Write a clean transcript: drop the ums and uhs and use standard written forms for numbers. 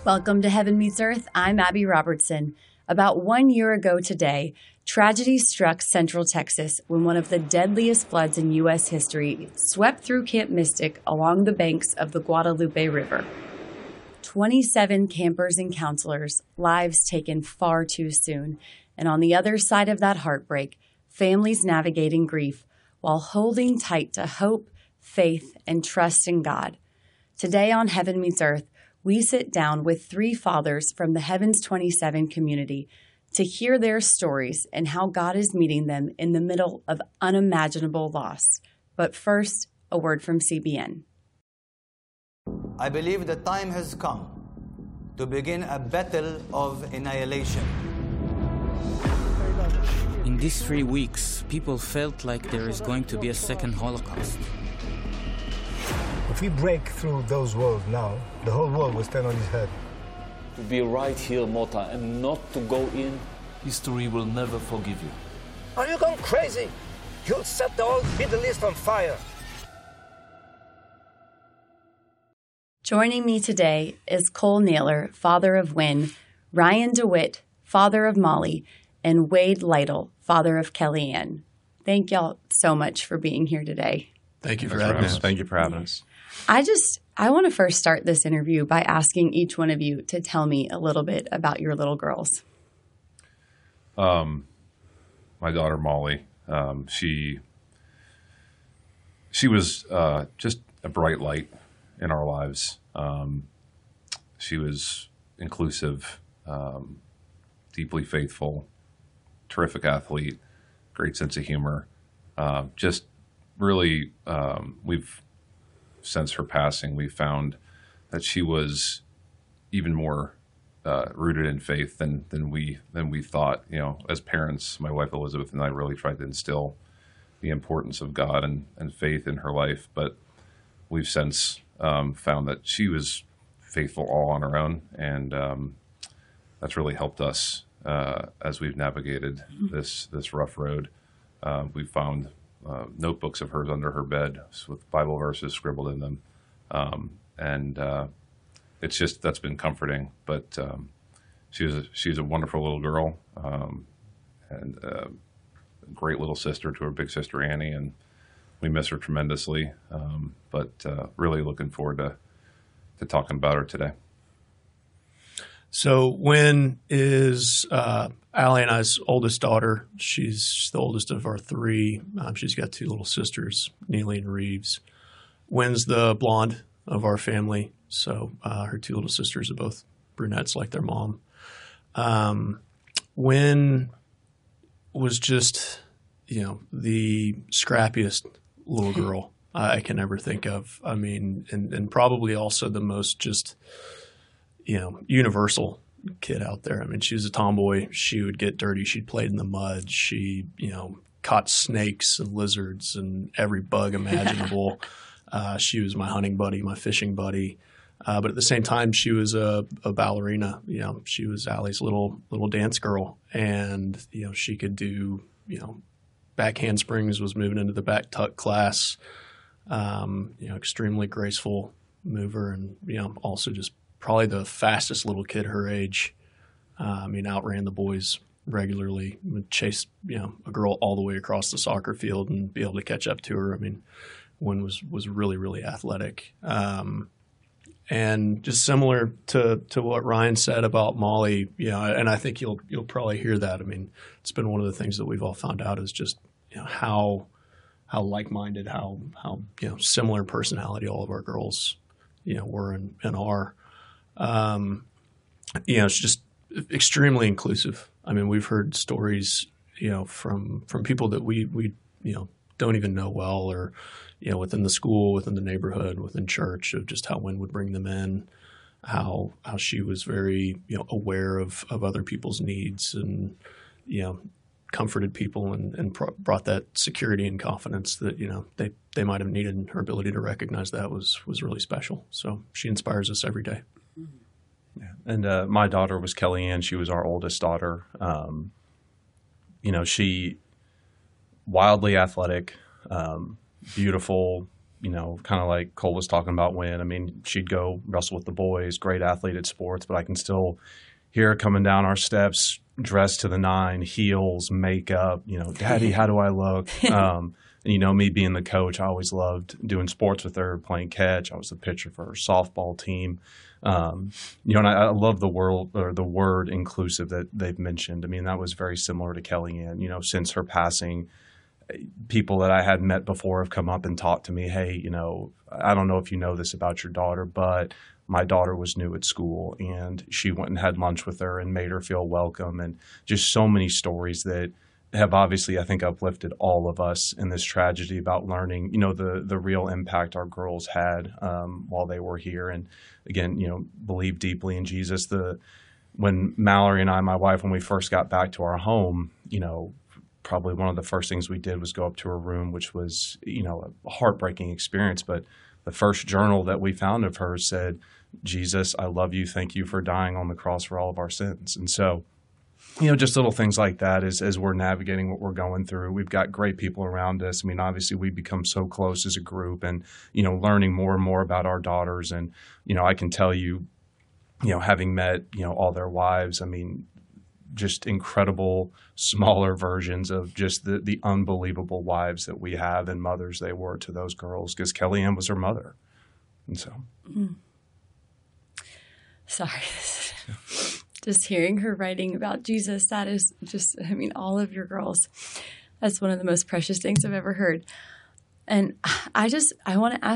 Welcome to Heaven Meets Earth. I'm Abby Robertson. About 1 year ago today, tragedy struck Central Texas when one of the deadliest floods in U.S. history swept through Camp Mystic along the banks of the Guadalupe River. 27 campers and counselors, lives taken far too soon. And on the other side of that heartbreak, families navigating grief while holding tight to hope, faith, and trust in God. Today on Heaven Meets Earth, we sit down with 3 fathers from the Heavens 27 community to hear their stories and how God is meeting them in the middle of unimaginable loss. But first, a word from CBN. I believe the time has come to begin a battle of annihilation. In these 3 weeks, people felt like there is going to be a second Holocaust. If we break through those walls now, the whole world will stand on its head. To be right here, Mota, and not to go in, history will never forgive you. Are you going crazy? You'll set the whole Middle East on fire. Joining me today is Cole Naylor, father of Wynn, Ryan DeWitt, father of Molly, and Wade Lytle, father of Kellyanne. Thank y'all so much for being here today. Thank you for having us. Thank you for having us. I want to first start this interview by asking each one of you to tell me a little bit about your little girls. My daughter Molly, she was just a bright light in our lives. She was inclusive, deeply faithful, terrific athlete, great sense of humor. Just really, we've since her passing, we found that she was even more rooted in faith than we thought. You know, as parents, my wife Elizabeth and I really tried to instill the importance of God and faith in her life. But we've since found that she was faithful all on her own, and that's really helped us as we've navigated this rough road. We've found notebooks of hers under her bed with Bible verses scribbled in them. It's just, that's been comforting. But she's a wonderful little girl, and a great little sister to her big sister Annie, and we miss her tremendously. But really looking forward to talking about her today. So Wynn is Allie and I's oldest daughter. She's the oldest of our 3. She's got 2 little sisters, Neely and Reeves. Wynn's the blonde of our family. So her 2 little sisters are both brunettes like their mom. Wynn was just, the scrappiest little girl I can ever think of. I mean, and probably also the most just, universal kid out there. I mean, she was a tomboy. She would get dirty. She'd played in the mud. She, caught snakes and lizards and every bug imaginable. She was my hunting buddy, my fishing buddy. But at the same time, she was a ballerina. She was Allie's little dance girl. And, she could do, back handsprings, was moving into the back tuck class. Extremely graceful mover, and, also just probably the fastest little kid her age. Outran the boys regularly, would chase, a girl all the way across the soccer field and be able to catch up to her. I mean, Wynn was really, really athletic. And just similar to what Ryan said about Molly, and I think you'll probably hear that. I mean, it's been one of the things that we've all found out is just, how like-minded, how similar personality all of our girls, were and are. It's just extremely inclusive. I mean, we've heard stories, from people that we don't even know well, or, within the school, within the neighborhood, within church, of just how Wynn would bring them in, how she was very, aware of other people's needs, and, comforted people and brought that security and confidence that, they might have needed, and her ability to recognize that was really special. So she inspires us every day. Yeah. And my daughter was Kellyanne. She was our oldest daughter. She wildly athletic, beautiful, kind of like Cole was talking about when, I mean, she'd go wrestle with the boys, great athlete at sports, but I can still hear her coming down our steps, dressed to the nine, heels, makeup, Daddy, how do I look? And, me being the coach, I always loved doing sports with her, playing catch. I was the pitcher for her softball team. And I love the word inclusive that they've mentioned. I mean, that was very similar to Kellyanne. Since her passing, people that I had met before have come up and talked to me, hey, I don't know if you know this about your daughter, but my daughter was new at school and she went and had lunch with her and made her feel welcome. And just so many stories that have obviously, I think, uplifted all of us in this tragedy about learning, the real impact our girls had while they were here. And again, believe deeply in Jesus. When Mallory and I, my wife, when we first got back to our home, probably one of the first things we did was go up to her room, which was, a heartbreaking experience. But the first journal that we found of hers said, Jesus, I love you. Thank you for dying on the cross for all of our sins. And so, just little things like that as we're navigating what we're going through. We've got great people around us. I mean, obviously we become so close as a group and, learning more and more about our daughters. And, I can tell you, having met, all their wives, I mean, just incredible smaller versions of just the unbelievable wives that we have and mothers they were to those girls, because Kellyanne was her mother. And so. Sorry. Just hearing her writing about Jesus, that is just, all of your girls. That's one of the most precious things I've ever heard. And I want to ask